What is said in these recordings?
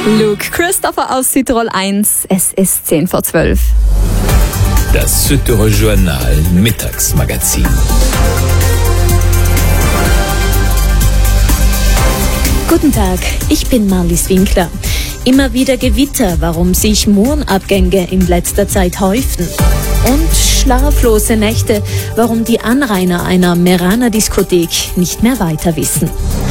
Luke Christopher aus Südtirol 1, es ist 10 vor 12. Das Südtiroler Journal Mittagsmagazin. Guten Tag, ich bin Marlies Winkler. Immer wieder Gewitter, warum sich Murenabgänge in letzter Zeit häufen. Und schlaflose Nächte, warum die Anrainer einer Meraner-Diskothek nicht mehr weiter wissen.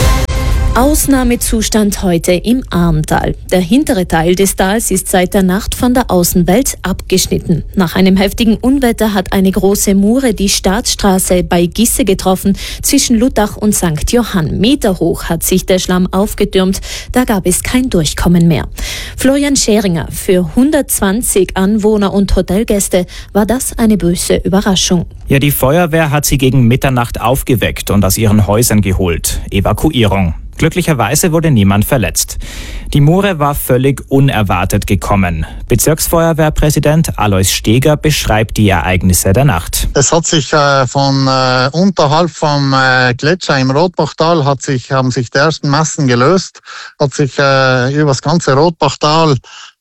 Ausnahmezustand heute im Ahrntal. Der hintere Teil des Tals ist seit der Nacht von der Außenwelt abgeschnitten. Nach einem heftigen Unwetter hat eine große Mure die Staatsstraße bei Gisse getroffen, zwischen Luttach und St. Johann. Meterhoch hat sich der Schlamm aufgetürmt, da gab es kein Durchkommen mehr. Florian Scheringer, für 120 Anwohner und Hotelgäste war das eine böse Überraschung. Ja, die Feuerwehr hat sie gegen Mitternacht aufgeweckt und aus ihren Häusern geholt. Evakuierung. Glücklicherweise wurde niemand verletzt. Die Mure war völlig unerwartet gekommen. Bezirksfeuerwehrpräsident Alois Steger beschreibt die Ereignisse der Nacht. Es hat sich von unterhalb vom Gletscher im Rotbachtal haben sich die ersten Massen gelöst, hat sich über das ganze Rotbachtal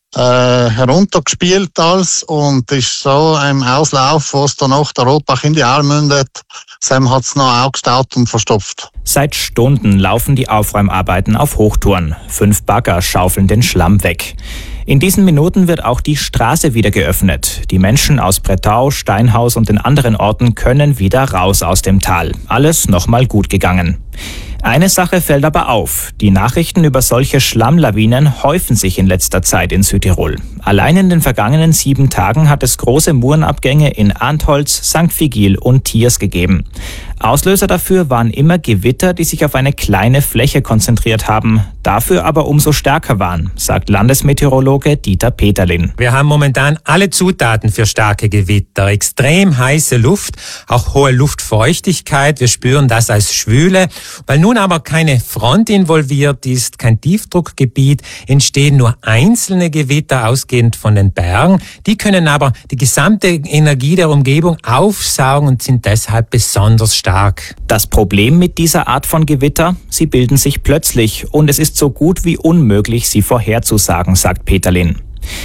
heruntergespielt und ist so im Auslauf, wo es dann auch der Rotbach in die Ahr mündet, hat es noch aufgestaut und verstopft. Seit Stunden laufen die Aufräumarbeiten auf Hochtouren. 5 Bagger schaufeln den Schlamm weg. In diesen Minuten wird auch die Straße wieder geöffnet. Die Menschen aus Brettau, Steinhaus und den anderen Orten können wieder raus aus dem Tal. Alles nochmal gut gegangen. Eine Sache fällt aber auf. Die Nachrichten über solche Schlammlawinen häufen sich in letzter Zeit in Südtirol. Allein in den vergangenen 7 Tagen hat es große Murenabgänge in Antholz, St. Vigil und Tiers gegeben. Auslöser dafür waren immer Gewitter, die sich auf eine kleine Fläche konzentriert haben, dafür aber umso stärker waren, sagt Landesmeteorologe Dieter Peterlin. Wir haben momentan alle Zutaten für starke Gewitter. Extrem heiße Luft, auch hohe Luftfeuchtigkeit. Wir spüren das als Schwüle. Weil nun aber keine Front involviert ist, kein Tiefdruckgebiet, entstehen nur einzelne Gewitter ausgehend von den Bergen. Die können aber die gesamte Energie der Umgebung aufsaugen und sind deshalb besonders stark. Das Problem mit dieser Art von Gewitter? Sie bilden sich plötzlich und es ist so gut wie unmöglich, sie vorherzusagen, sagt Peterlin.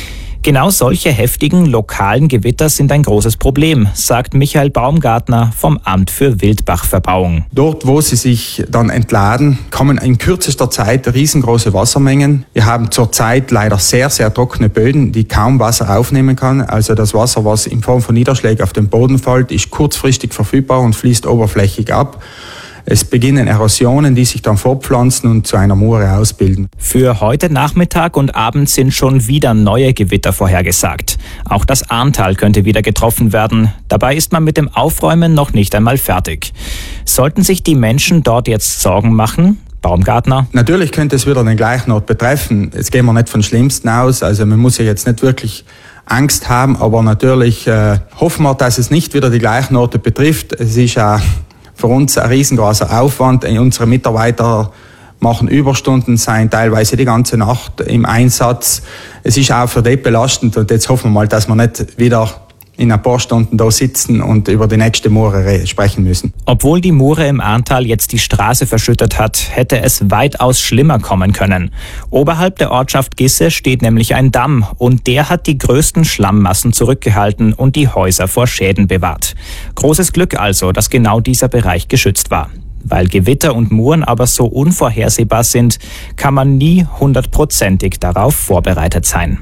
Genau solche heftigen lokalen Gewitter sind ein großes Problem, sagt Michael Baumgartner vom Amt für Wildbachverbauung. Dort, wo sie sich dann entladen, kommen in kürzester Zeit riesengroße Wassermengen. Wir haben zurzeit leider sehr, sehr trockene Böden, die kaum Wasser aufnehmen kann. Also das Wasser, was in Form von Niederschlägen auf den Boden fällt, ist kurzfristig verfügbar und fließt oberflächig ab. Es beginnen Erosionen, die sich dann fortpflanzen und zu einer Mure ausbilden. Für heute Nachmittag und Abend sind schon wieder neue Gewitter vorhergesagt. Auch das Ahrntal könnte wieder getroffen werden. Dabei ist man mit dem Aufräumen noch nicht einmal fertig. Sollten sich die Menschen dort jetzt Sorgen machen? Baumgartner? Natürlich könnte es wieder den gleichen Ort betreffen. Jetzt gehen wir nicht von Schlimmsten aus. Also man muss ja jetzt nicht wirklich Angst haben, aber natürlich hoffen wir, dass es nicht wieder die gleichen Orte betrifft. Es ist für uns ein riesengroßer Aufwand. Unsere Mitarbeiter machen Überstunden, seien teilweise die ganze Nacht im Einsatz. Es ist auch für die belastend und jetzt hoffen wir mal, dass wir nicht wieder in ein paar Stunden da sitzen und über die nächste Mure sprechen müssen. Obwohl die Mure im Ahrntal jetzt die Straße verschüttet hat, hätte es weitaus schlimmer kommen können. Oberhalb der Ortschaft Gisse steht nämlich ein Damm und der hat die größten Schlammmassen zurückgehalten und die Häuser vor Schäden bewahrt. Großes Glück also, dass genau dieser Bereich geschützt war. Weil Gewitter und Muren aber so unvorhersehbar sind, kann man nie 100%ig darauf vorbereitet sein.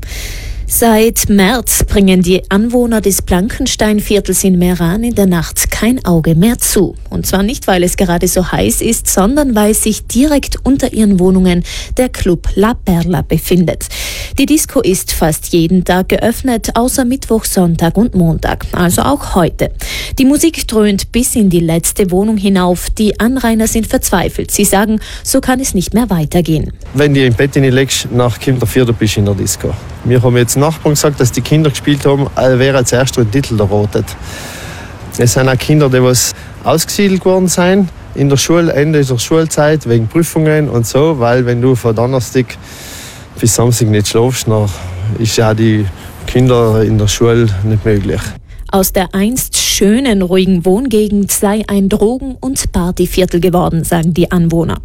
Seit März bringen die Anwohner des Blankensteinviertels in Meran in der Nacht kein Auge mehr zu. Und zwar nicht, weil es gerade so heiß ist, sondern weil sich direkt unter ihren Wohnungen der Club La Perla befindet. Die Disco ist fast jeden Tag geöffnet, außer Mittwoch, Sonntag und Montag, also auch heute. Die Musik dröhnt bis in die letzte Wohnung hinauf. Die Anrainer sind verzweifelt. Sie sagen, so kann es nicht mehr weitergehen. Wenn du im Bett legst, nach kommt der Vierte bist du in der Disco. Wir haben jetzt Nachbarn gesagt, dass die Kinder gespielt haben, wäre als erster ein Titel erwartet. Es sind auch Kinder, die was ausgesiedelt worden sind in der Schule, Ende der Schulzeit, wegen Prüfungen und so, weil wenn du von Donnerstag bis Samstag nicht schlafst, dann ist ja die Kinder in der Schule nicht möglich. Aus der einst schönen, ruhigen Wohngegend sei ein Drogen- und Partyviertel geworden, sagen die Anwohner.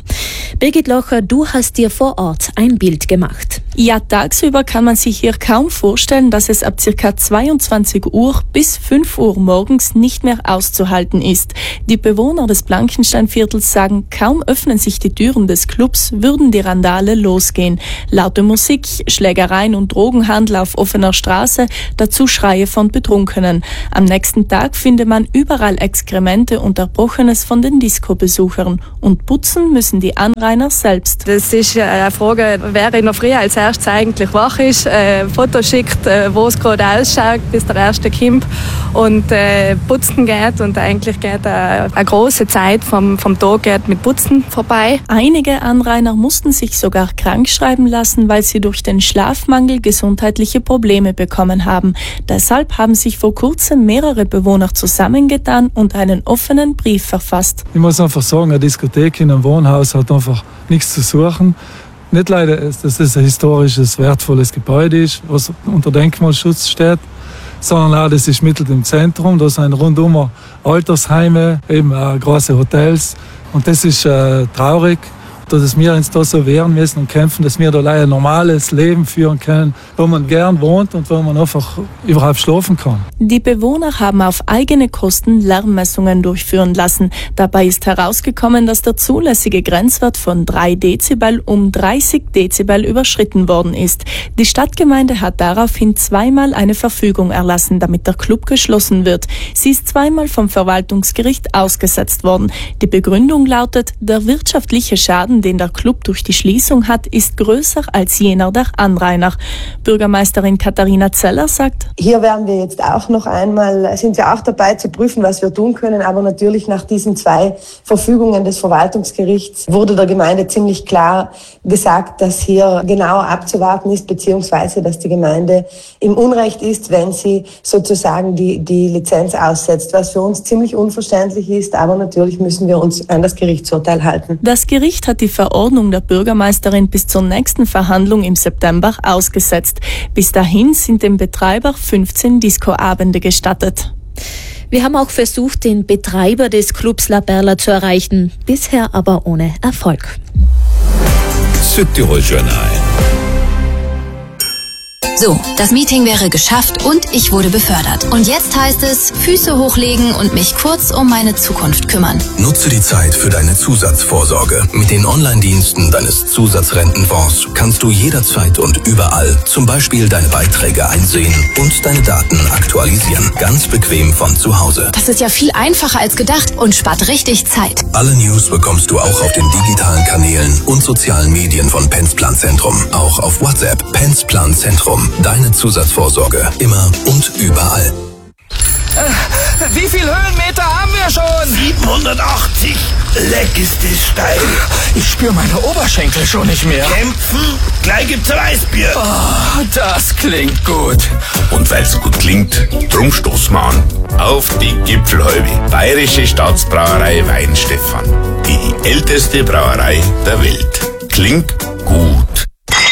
Birgit Locher, du hast dir vor Ort ein Bild gemacht. Ja, tagsüber kann man sich hier kaum vorstellen, dass es ab ca. 22 Uhr bis 5 Uhr morgens nicht mehr auszuhalten ist. Die Bewohner des Blankensteinviertels sagen, kaum öffnen sich die Türen des Clubs, würden die Randale losgehen. Laute Musik, Schlägereien und Drogenhandel auf offener Straße, dazu Schreie von Betrunkenen. Am nächsten Tag finde man überall Exkremente und Erbrochenes von den Disco-Besuchern. Und putzen müssen die Anrainer selbst. Das ist eine Frage, wer in der Früh als erstes eigentlich wach ist, Fotos schickt, wo es gerade ausschaut, bis der erste kommt und putzen geht. Und eigentlich geht eine große Zeit vom Tag geht mit Putzen vorbei. Einige Anrainer mussten sich sogar krank schreiben lassen, weil sie durch den Schlafmangel gesundheitliche Probleme bekommen haben. Deshalb haben sich vor kurzem mehrere Bewohner zusammengetan und einen offenen Brief verfasst. Ich muss einfach sagen, eine Diskothek in einem Wohnhaus hat einfach nichts zu suchen. Nicht leider, dass es ein historisches, wertvolles Gebäude ist, was unter Denkmalschutz steht, sondern auch, das ist mitten im Zentrum. Da sind rundum Altersheime, eben auch große Hotels. Und das ist traurig, dass wir uns da so wehren müssen und kämpfen, dass wir da ein normales Leben führen können, wo man gern wohnt und wo man einfach überhaupt schlafen kann. Die Bewohner haben auf eigene Kosten Lärmmessungen durchführen lassen. Dabei ist herausgekommen, dass der zulässige Grenzwert von 3 Dezibel um 30 Dezibel überschritten worden ist. Die Stadtgemeinde hat daraufhin zweimal eine Verfügung erlassen, damit der Club geschlossen wird. Sie ist zweimal vom Verwaltungsgericht ausgesetzt worden. Die Begründung lautet, der wirtschaftliche Schaden, den der Club durch die Schließung hat, ist größer als jener der Anrainer. Bürgermeisterin Katharina Zeller sagt: Hier werden wir jetzt auch noch einmal, sind wir auch dabei zu prüfen, was wir tun können, aber natürlich nach diesen 2 Verfügungen des Verwaltungsgerichts wurde der Gemeinde ziemlich klar gesagt, dass hier genauer abzuwarten ist, beziehungsweise dass die Gemeinde im Unrecht ist, wenn sie sozusagen die Lizenz aussetzt, was für uns ziemlich unverständlich ist, aber natürlich müssen wir uns an das Gerichtsurteil halten. Das Gericht hat die Verordnung der Bürgermeisterin bis zur nächsten Verhandlung im September ausgesetzt. Bis dahin sind dem Betreiber 15 Discoabende gestattet. Wir haben auch versucht, den Betreiber des Clubs La Perla zu erreichen, bisher aber ohne Erfolg. Südtirol Journal. So, das Meeting wäre geschafft und ich wurde befördert. Und jetzt heißt es, Füße hochlegen und mich kurz um meine Zukunft kümmern. Nutze die Zeit für deine Zusatzvorsorge. Mit den Online-Diensten deines Zusatzrentenfonds kannst du jederzeit und überall zum Beispiel deine Beiträge einsehen und deine Daten aktualisieren. Ganz bequem von zu Hause. Das ist ja viel einfacher als gedacht und spart richtig Zeit. Alle News bekommst du auch auf den digitalen Kanälen und sozialen Medien von Pensplan-Zentrum. Auch auf WhatsApp. Pensplan-Zentrum. Deine Zusatzvorsorge. Immer und überall. Wie viel Höhenmeter haben wir schon? 780. Leck ist das steil. Ich spüre meine Oberschenkel schon nicht mehr. Kämpfen? Gleich gibt's ein Weißbier. Oh, das klingt gut. Und weil's gut klingt, drum stoßen wir an. Auf die Gipfelhalbe. Bayerische Staatsbrauerei Weinstefan. Die älteste Brauerei der Welt. Klingt gut.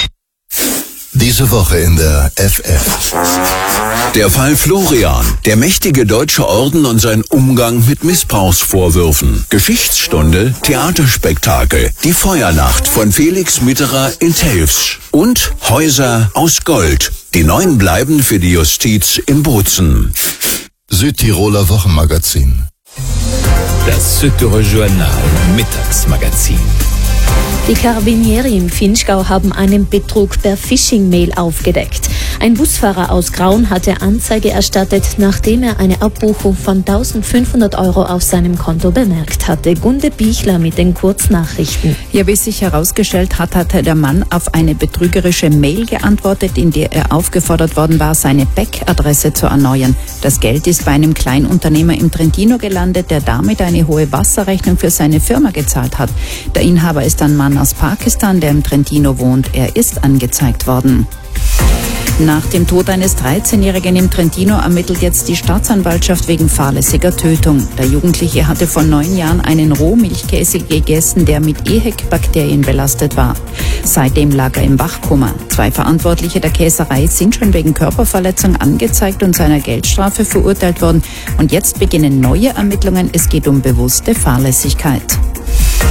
Diese Woche in der FF. Der Fall Florian, der mächtige deutsche Orden und sein Umgang mit Missbrauchsvorwürfen. Geschichtsstunde, Theaterspektakel, die Feuernacht von Felix Mitterer in Telfs. Und Häuser aus Gold. Die 9 bleiben für die Justiz in Bozen. Südtiroler Wochenmagazin. Das Südtirol Journal Mittagsmagazin. Die Carabinieri im Vinschgau haben einen Betrug per Phishing-Mail aufgedeckt. Ein Busfahrer aus Graun hatte Anzeige erstattet, nachdem er eine Abbuchung von 1.500 € auf seinem Konto bemerkt hatte. Gunde Bichler mit den Kurznachrichten. Ja, wie sich herausgestellt hat, hatte der Mann auf eine betrügerische Mail geantwortet, in der er aufgefordert worden war, seine BEC-Adresse zu erneuern. Das Geld ist bei einem Kleinunternehmer im Trentino gelandet, der damit eine hohe Wasserrechnung für seine Firma gezahlt hat. Der Inhaber ist ein Mann aus Pakistan, der im Trentino wohnt. Er ist angezeigt worden. Nach dem Tod eines 13-Jährigen im Trentino ermittelt jetzt die Staatsanwaltschaft wegen fahrlässiger Tötung. Der Jugendliche hatte vor 9 Jahren einen Rohmilchkäse gegessen, der mit EHEC-Bakterien belastet war. Seitdem lag er im Wachkoma. 2 Verantwortliche der Käserei sind schon wegen Körperverletzung angezeigt und zu einer Geldstrafe verurteilt worden. Und jetzt beginnen neue Ermittlungen. Es geht um bewusste Fahrlässigkeit.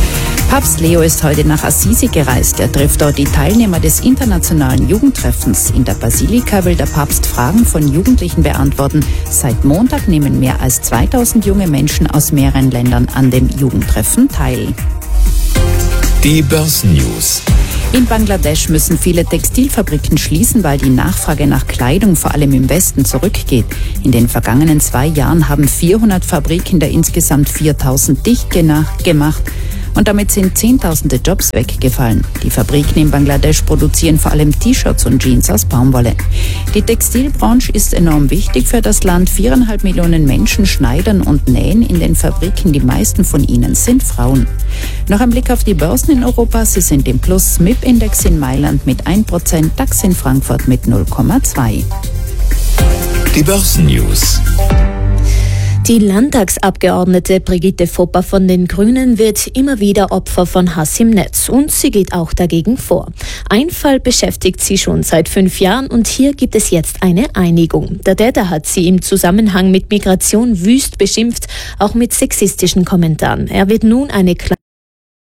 Papst Leo ist heute nach Assisi gereist. Er trifft dort die Teilnehmer des internationalen Jugendtreffens. In der Basilika will der Papst Fragen von Jugendlichen beantworten. Seit Montag nehmen mehr als 2000 junge Menschen aus mehreren Ländern an dem Jugendtreffen teil. Die Börsennews. In Bangladesch müssen viele Textilfabriken schließen, weil die Nachfrage nach Kleidung vor allem im Westen zurückgeht. In den vergangenen 2 Jahren haben 400 Fabriken der insgesamt 4000 dicht gemacht. Und damit sind Zehntausende Jobs weggefallen. Die Fabriken in Bangladesch produzieren vor allem T-Shirts und Jeans aus Baumwolle. Die Textilbranche ist enorm wichtig für das Land. 4,5 Millionen Menschen schneidern und nähen in den Fabriken. Die meisten von ihnen sind Frauen. Noch ein Blick auf die Börsen in Europa. Sie sind im Plus. MIP-Index in Mailand mit 1%, DAX in Frankfurt mit 0,2%. Die Börsennews. Die Landtagsabgeordnete Brigitte Fopper von den Grünen wird immer wieder Opfer von Hass im Netz und sie geht auch dagegen vor. Ein Fall beschäftigt sie schon seit 5 Jahren und hier gibt es jetzt eine Einigung. Der Täter hat sie im Zusammenhang mit Migration wüst beschimpft, auch mit sexistischen Kommentaren. Er wird nun eine